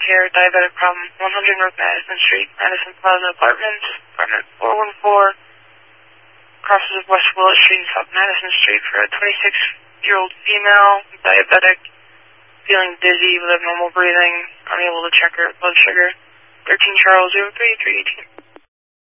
here, diabetic problem, 100 North Madison Street, Madison Plaza Apartments, apartment 414, crosses of West Willett Street and South Madison Street for a 26-year-old female, diabetic, feeling dizzy with abnormal breathing, unable to check her blood sugar, 13 Charles 03 318.